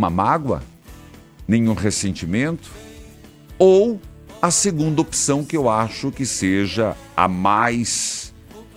nenhuma mágoa, nenhum ressentimento, ou a segunda opção, que eu acho que seja a mais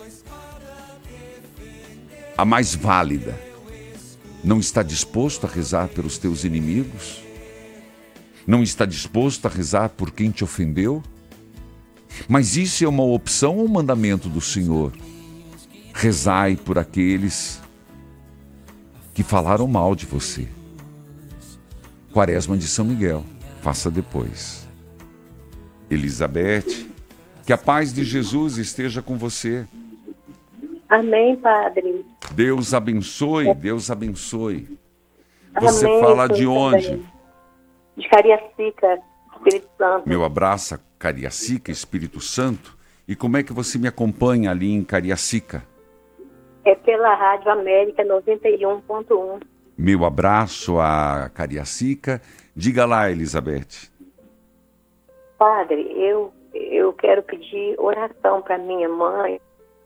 válida. Não está disposto a rezar pelos teus inimigos? Não está disposto a rezar por quem te ofendeu? Mas isso é uma opção ou um mandamento do Senhor? Rezai por aqueles que falaram mal de você. Quaresma de São Miguel, faça depois. Elizabeth, que a paz de Jesus esteja com você. Amém, Padre. Deus abençoe, Deus abençoe. Você Amém, fala de onde? Também. De Cariacica, Espírito Santo. Meu abraço, Cariacica, Espírito Santo. E como é que você me acompanha ali em Cariacica? É pela Rádio América 91.1. Meu abraço a Cariacica. Diga lá, Elizabeth. Padre, eu quero pedir oração para minha mãe.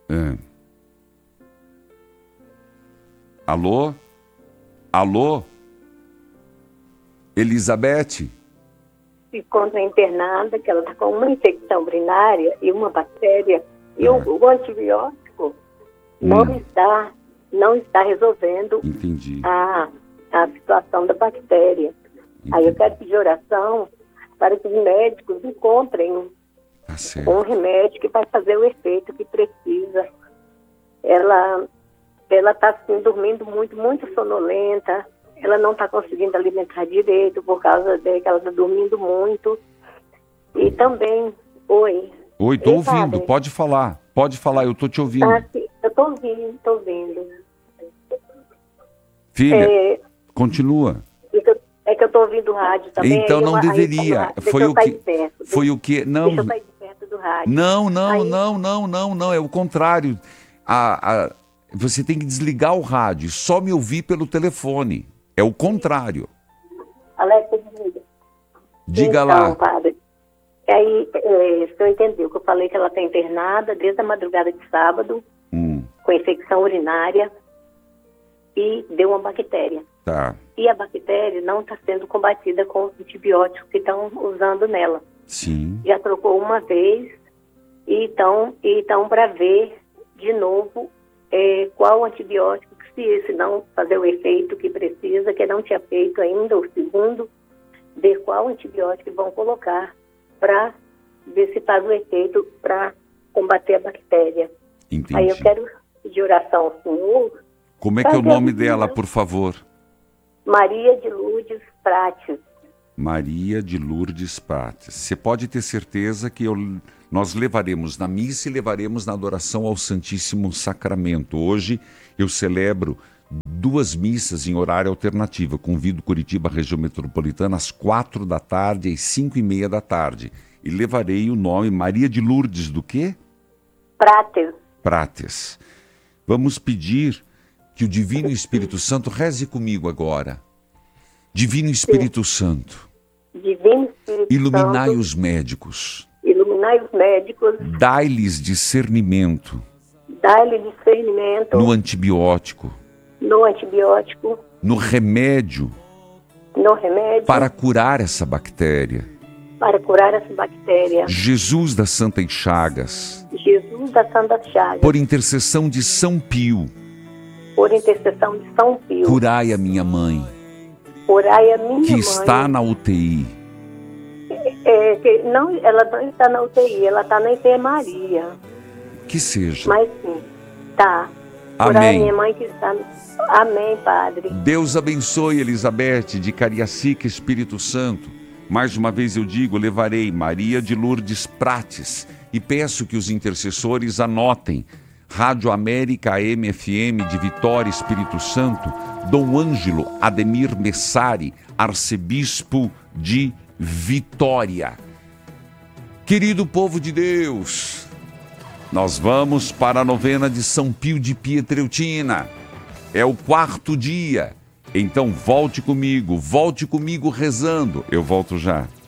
Alô? Alô? Elizabeth? Se encontra internada, que ela está com uma infecção urinária e uma bactéria. E o antibiótico não está resolvendo a situação da bactéria. Entendi. Aí eu quero pedir oração para que os médicos encontrem um remédio que vai fazer o efeito que precisa. Ela está assim, dormindo muito sonolenta. Ela não está conseguindo alimentar direito por causa de que ela está dormindo muito. E também, Oi, estou ouvindo, pode falar, eu estou te ouvindo. Sim, eu estou ouvindo. Filha, continua. É que eu estou ouvindo o rádio também. Então não deveria. Foi o que. Não. Deixa eu sair de perto do rádio. Não. É o contrário. Você tem que desligar o rádio, só me ouvir pelo telefone. É o contrário. Alexa, desliga. Diga lá. Padre, aí, o senhor entendeu que eu falei que ela está internada desde a madrugada de sábado, com infecção urinária, e deu uma bactéria. Tá. E a bactéria não está sendo combatida com os antibióticos que estão usando nela. Sim. Já trocou uma vez, e então para ver de novo qual antibiótico, se esse não fazer o efeito que precisa, que não tinha feito ainda, o segundo, ver qual antibiótico vão colocar para ver se faz o efeito para combater a bactéria. Entendi. Aí eu quero pedir oração ao Senhor. Como é que é o nome dela, por favor? Maria de Lourdes Prates. Maria de Lourdes Prates. Você pode ter certeza que nós levaremos na missa e levaremos na adoração ao Santíssimo Sacramento. Hoje eu celebro 2 missas em horário alternativo. Eu convido Curitiba, região metropolitana, às 4 da tarde e às 5:30 da tarde. E levarei o nome Maria de Lourdes do quê? Prates. Vamos pedir que o Divino Espírito Santo reze comigo agora. Divino Espírito Santo, iluminai os médicos. Dai-lhes discernimento. No antibiótico. No remédio. Para curar essa bactéria. Jesus das Santas Chagas. Por intercessão de São Pio. Curai a minha mãe. Que está na UTI. Ela não está na UTI, ela está na enfermaria. Que seja. Mas sim, tá. Amém. Minha mãe que está... Amém, Padre. Deus abençoe, Elizabeth, de Cariacica, Espírito Santo. Mais uma vez eu digo, levarei Maria de Lourdes Prates e peço que os intercessores anotem. Rádio América AM/FM de Vitória, Espírito Santo, Dom Ângelo Ademir Messari, arcebispo de Vitória. Querido povo de Deus, nós vamos para a novena de São Pio de Pietreutina. É o 4º dia. Então volte comigo rezando. Eu volto já.